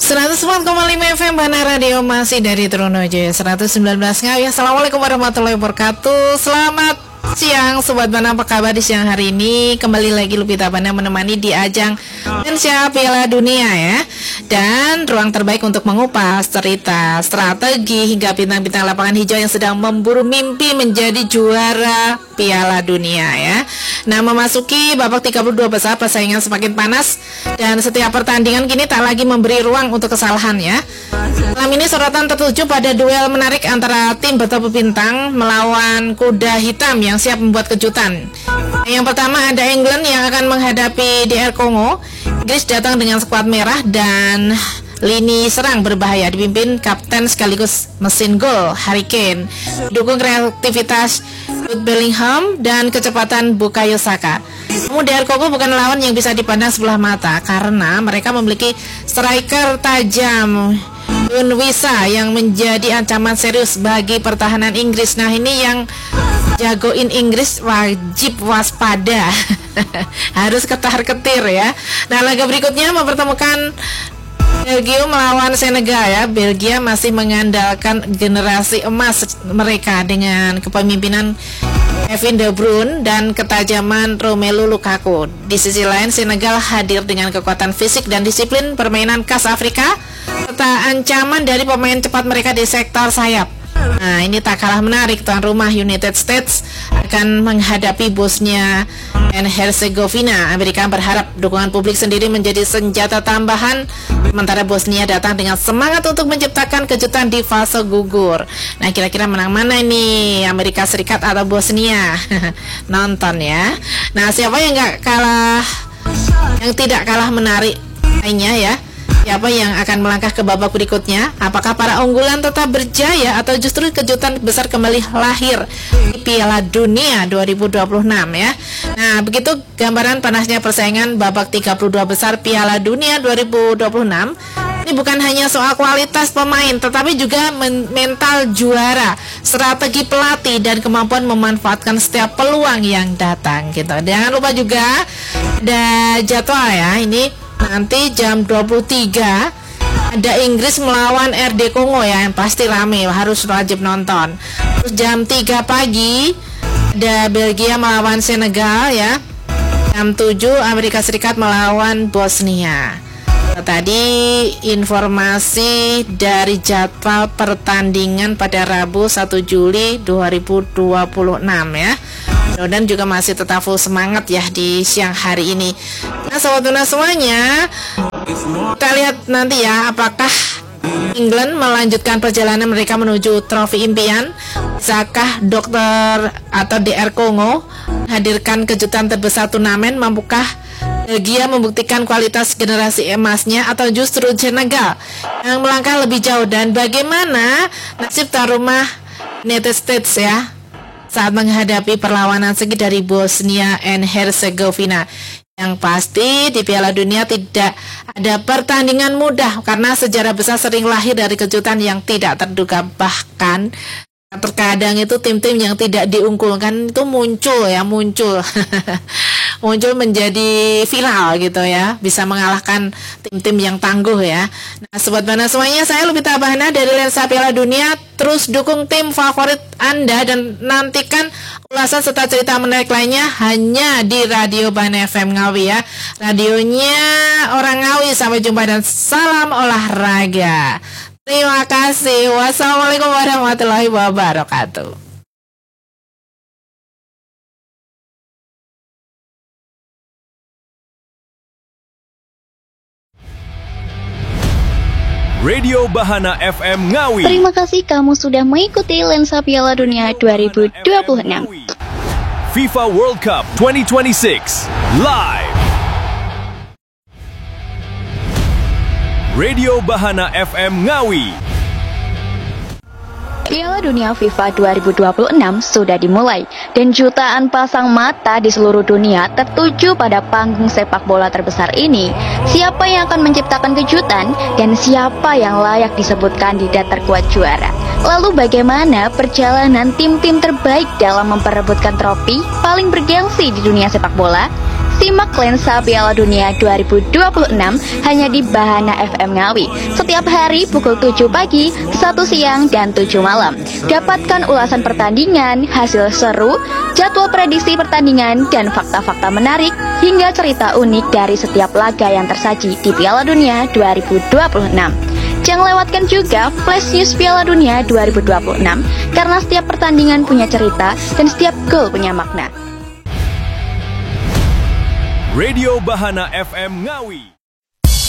104,5 FM Bana Radio masih dari Trunojoyo 119 Ngawi. Assalamualaikum warahmatullahi wabarakatuh. Selamat siang Sobat Bana, apa kabar di siang hari ini? Kembali lagi Lupita Bana menemani di ajang Indonesia Piala Dunia ya. Dan ruang terbaik untuk mengupas cerita, strategi hingga bintang-bintang lapangan hijau yang sedang memburu mimpi menjadi juara Piala Dunia ya. Nah, memasuki babak 32 besar, persaingan semakin panas dan setiap pertandingan kini tak lagi memberi ruang untuk kesalahan ya. Malam ini sorotan tertuju pada duel menarik antara tim bertopi bintang melawan kuda hitam yang siap membuat kejutan. Yang pertama ada England yang akan menghadapi DR Kongo. Inggris datang dengan skuad merah dan lini serang berbahaya dipimpin kapten sekaligus mesin gol Harry Kane. Dukung kreativitas Jude Bellingham dan kecepatan Bukayo Saka. Namun DR Kongo bukan lawan yang bisa dipandang sebelah mata karena mereka memiliki striker tajam Yun Wisa yang menjadi ancaman serius bagi pertahanan Inggris. Nah, ini yang jagoin Inggris wajib waspada. Harus ketar-ketir ya. Nah, laga berikutnya mempertemukan Belgia melawan Senegal ya. Belgia masih mengandalkan generasi emas mereka dengan kepemimpinan Kevin De Bruyne dan ketajaman Romelu Lukaku. Di sisi lain, Senegal hadir dengan kekuatan fisik dan disiplin permainan khas Afrika serta ancaman dari pemain cepat mereka di sektor sayap. Nah, ini tak kalah menarik. Tuan rumah United States akan menghadapi Bosnia and Herzegovina. Amerika berharap dukungan publik sendiri menjadi senjata tambahan, sementara Bosnia datang dengan semangat untuk menciptakan kejutan di fase gugur. Nah, kira-kira menang mana ini, Amerika Serikat atau Bosnia? Nonton ya. Nah, siapa yang tidak kalah menarik lainnya ya? Siapa yang akan melangkah ke babak berikutnya? Apakah para unggulan tetap berjaya atau justru kejutan besar kembali lahir di Piala Dunia 2026 ya? Nah, begitu gambaran panasnya persaingan babak 32 besar Piala Dunia 2026. Ini bukan hanya soal kualitas pemain, tetapi juga mental juara, strategi pelatih dan kemampuan memanfaatkan setiap peluang yang datang gitu. Jangan lupa juga ada jadwal ya. Ini nanti jam 23 ada Inggris melawan RD Kongo ya, yang pasti rame, harus wajib nonton. Terus jam 3 pagi ada Belgia melawan Senegal ya. Jam 7 Amerika Serikat melawan Bosnia. Tadi informasi dari jadwal pertandingan pada Rabu 1 Juli 2026 ya. Dan juga masih tetap full semangat ya di siang hari ini. Nah, Sobat Tuna semuanya, kita lihat nanti ya apakah England melanjutkan perjalanan mereka menuju trofi impian. Bisakah Dokter atau DR Kongo hadirkan kejutan terbesar turnamen? Mampukah Belgia membuktikan kualitas generasi emasnya atau justru Senegal yang melangkah lebih jauh? Dan bagaimana nasib tuan rumah United States ya saat menghadapi perlawanan sengit dari Bosnia and Herzegovina? Yang pasti di Piala Dunia tidak ada pertandingan mudah karena sejarah besar sering lahir dari kejutan yang tidak terduga. Bahkan terkadang itu tim-tim yang tidak diunggulkan itu muncul muncul menjadi viral gitu ya, bisa mengalahkan tim-tim yang tangguh ya. Nah, Sobat Bana semuanya, saya Lupita Bahana dari Lensa Piala Dunia. Terus dukung tim favorit Anda dan nantikan ulasan serta cerita menarik lainnya hanya di Radio Bana FM Ngawi ya. Radionya orang Ngawi. Sampai jumpa dan salam olahraga. Terima kasih. Wassalamualaikum warahmatullahi wabarakatuh. Radio Bahana FM Ngawi. Terima kasih kamu sudah mengikuti Lensa Piala Dunia 2026. FIFA World Cup 2026 live. Radio Bahana FM Ngawi. Piala Dunia FIFA 2026 sudah dimulai dan jutaan pasang mata di seluruh dunia tertuju pada panggung sepak bola terbesar ini. Siapa yang akan menciptakan kejutan dan siapa yang layak disebut kandidat terkuat juara? Lalu bagaimana perjalanan tim-tim terbaik dalam memperebutkan trofi paling bergengsi di dunia sepak bola? Simak lensa Piala Dunia 2026 hanya di Bahana FM Ngawi. Setiap hari pukul 7 pagi, 1 siang, dan 7 malam. Dapatkan ulasan pertandingan, hasil seru, jadwal prediksi pertandingan, dan fakta-fakta menarik hingga cerita unik dari setiap laga yang tersaji di Piala Dunia 2026. Jangan lewatkan juga Flash News Piala Dunia 2026 karena setiap pertandingan punya cerita dan setiap gol punya makna. Radio Bahana FM Ngawi.